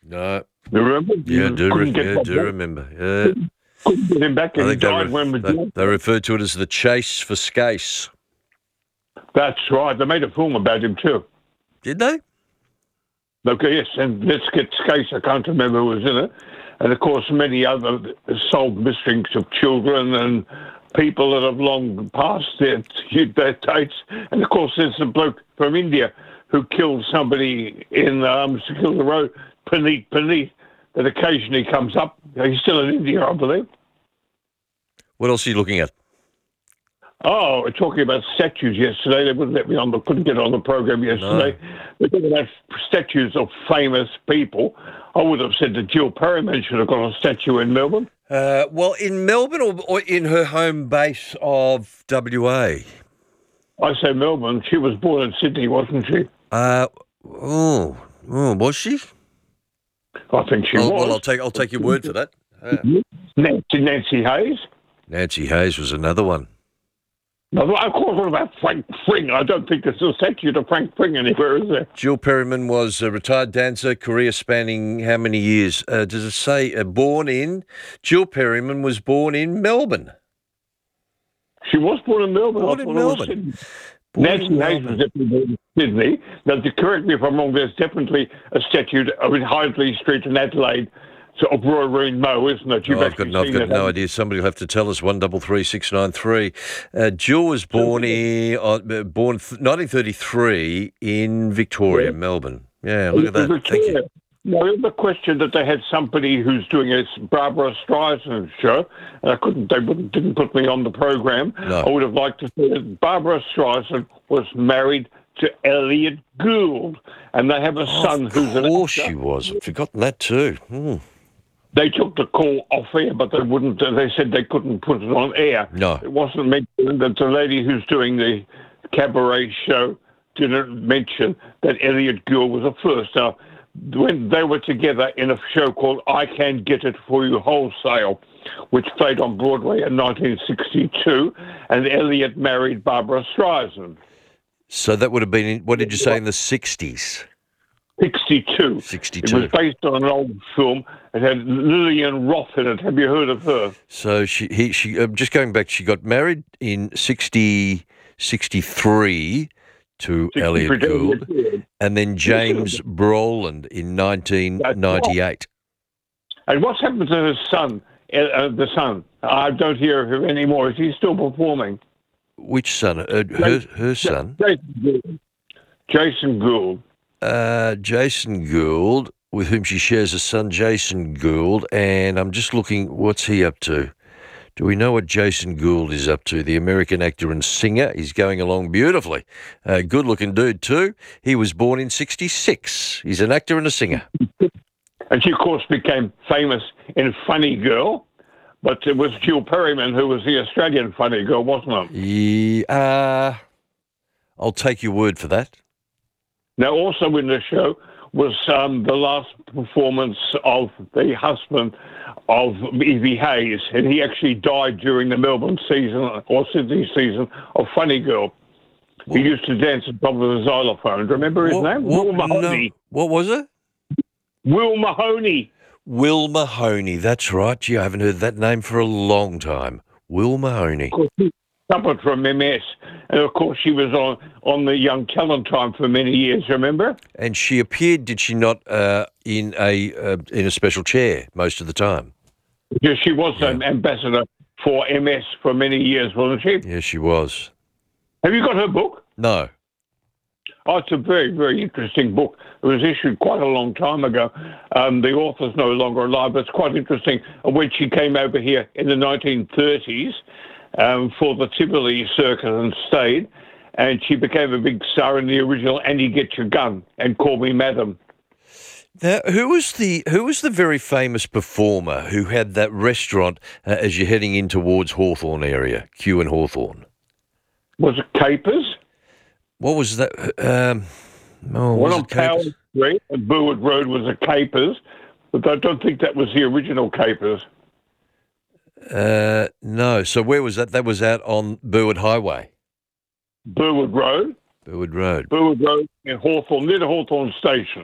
No. You remember? Yeah, Couldn't get that back. remember. Yeah. Couldn't get him back, I and he think died when they referred to it as the chase for Skase. That's right. They made a film about him too. Did they? Okay, yes, and let's get Skase. I can't remember who was in it. And, of course, many other solved mysteries of children and people that have long passed their dates. And, of course, there's a bloke from India who killed somebody in Sikilda Road, Paneet, that occasionally comes up. He's still in India, I believe. What else are you looking at? Oh, we're talking about statues yesterday. They wouldn't let me on. Couldn't get on the program yesterday. No. We're talking about statues of famous people. I would have said that Jill Perryman should have got a statue in Melbourne. Well, in Melbourne or in her home base of WA? I say Melbourne. She was born in Sydney, wasn't she? Was she? I think she was. Well, I'll take your word for that. Nancy Hayes. Nancy Hayes was another one. No, of course, what about Frank Fring? I don't think there's a statue to Frank Fring anywhere, is there? Jill Perryman was a retired dancer, career spanning how many years? Does it say Jill Perryman was born in Melbourne. She was born in Melbourne. Nancy Hayes was definitely born in Sydney. Now, to correct me if I'm wrong, there's definitely a statue in Hindley Street in Adelaide of Roy Reen Moe, isn't it? I've got no idea. Somebody will have to tell us. 133693. Jill was born 1933 in Victoria, Melbourne. Yeah, look at that. Thank you. Now, the other question that they had somebody who's doing a Barbara Streisand show, and didn't put me on the program. No. I would have liked to say that Barbara Streisand was married to Elliot Gould, and they have a son who's an actor. Of course she was. I've forgotten that too. They took the call off air, but they wouldn't. They said they couldn't put it on air. No. It wasn't mentioned that the lady who's doing the cabaret show didn't mention that Elliot Gould was a first. Now, when they were together in a show called I Can Get It For You Wholesale, which played on Broadway in 1962, and Elliot married Barbara Streisand. So that would have been, what did you say, in the 60s? 62. 62. It was based on an old film. It had Lillian Roth in it. Have you heard of her? So she just going back, she got married in 63 to Elliot Gould, and then James Brolin in 1998. And what's happened to her son, the son? I don't hear of him anymore. Is he still performing? Which son? Her son? Jason Gould. Jason Gould, with whom she shares a son, Jason Gould, and I'm just looking, what's he up to? Do we know what Jason Gould is up to? The American actor and singer. He's going along beautifully. Good-looking dude, too. He was born in 66. He's an actor and a singer. And she, of course, became famous in Funny Girl, but it was Jill Perryman who was the Australian Funny Girl, wasn't it? Yeah, I'll take your word for that. Now, also in the show was the last performance of the husband of Evie Hayes, and he actually died during the Melbourne season or Sydney season of Funny Girl. He used to dance on top of the xylophone. Remember his name? Will Mahoney. No. What was it? Will Mahoney. Will Mahoney, that's right. Gee, I haven't heard that name for a long time. Will Mahoney. Suffered from MS, and of course she was on the Young Talent Time for many years. Remember? And she appeared, did she not, in a special chair most of the time? Yes, she was an ambassador for MS for many years, wasn't she? Yes, she was. Have you got her book? No. Oh, it's a very, very interesting book. It was issued quite a long time ago. The author's no longer alive, but it's quite interesting. When she came over here in the 1930s for the Tivoli Circus and stayed, and she became a big star in the original Annie Get Your Gun and Call Me Madam. Now, who was the very famous performer who had that restaurant as you're heading in towards Hawthorne area, Kew and Hawthorne? Was it Capers? What was that? One on Powell Street and Burwood Road was a Capers, but I don't think that was the original Capers. No. So where was that? That was out on Burwood Highway. Burwood Road. Burwood Road. Burwood Road in Hawthorne, near the Hawthorne station.